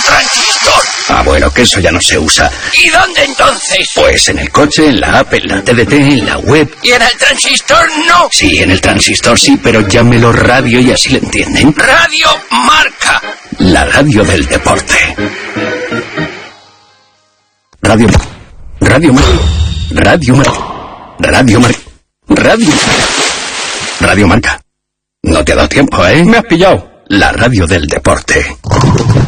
transistor. Ah, bueno, que eso ya no se usa. ¿Y dónde entonces? Pues en el coche, en la app, en la TDT, en la web. ¿Y en el transistor no? Sí, en el transistor sí, pero llámelo radio y así le entienden. Radio Marca. La radio del deporte. Radio Marca. Radio Marca. Radio Marca. No te ha dado tiempo, ¿eh? Me has pillado. La radio del deporte.